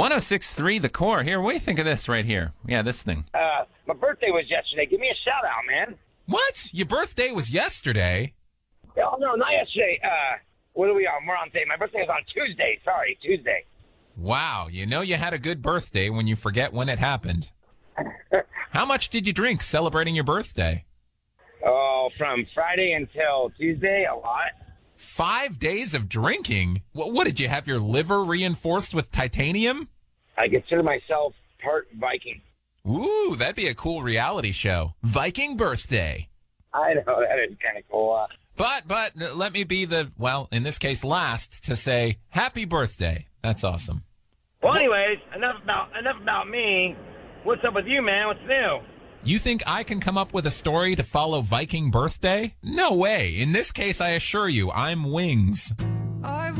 106.3 The Core. Here, what do you think of this right here? Yeah, this thing. My birthday was yesterday. Give me a shout out, man. What? Your birthday was yesterday? Oh, no, not yesterday. What are we on? We're on today. My birthday was on Tuesday. Sorry, Tuesday. Wow, you know you had a good birthday when you forget when it happened. How much did you drink celebrating your birthday? Oh, from Friday until Tuesday, a lot. 5 days of drinking? What did you have your liver reinforced with titanium? I consider myself part Viking. Ooh, that'd be a cool reality show. Viking birthday. I know, that is kind of cool. But let me be the, well, in this case, last to say happy birthday. That's awesome. Well, anyways, enough about me. What's up with you, man? What's new? You think I can come up with a story to follow Viking birthday? No way. In this case, I assure you, I'm Wings.